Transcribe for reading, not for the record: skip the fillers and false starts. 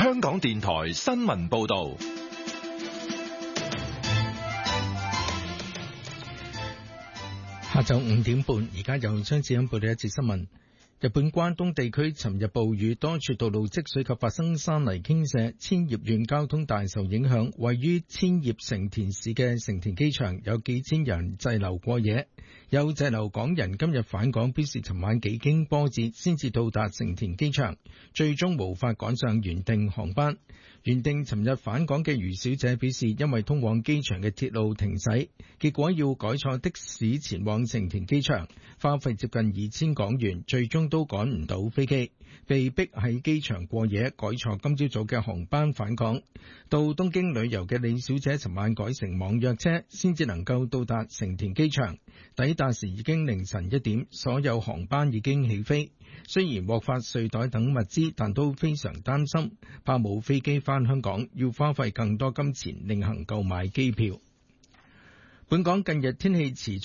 香港電台新聞報道。 下晝5點半，而家由張志恩報道一節新聞。日本關東地區尋日暴雨，多處道路積水及發生山泥傾瀉，千葉縣交通大受影響。位於千葉成田市嘅成田機場有幾千人滯留過夜。有滯留港人今日返港，表示尋晚幾經波折先至到達成田機場，最終無法趕上原定航班。原定尋日返港嘅余小姐表示，因為通往機場嘅鐵路停駛，結果要改坐的士前往成田機場，花費接近2000港元，最終都趕唔到飛機，被逼喺機場過夜，改坐今朝早嘅航班返港。到東京旅遊嘅李小姐尋晚改乘網約車，先至能夠到達成田機場。抵達時已經凌晨1點，所有航班已經起飛。雖然獲發睡袋等物資，但都非常擔心，怕冇飛機返香港，要花費更多金錢另行購買機票。本港近日天氣持續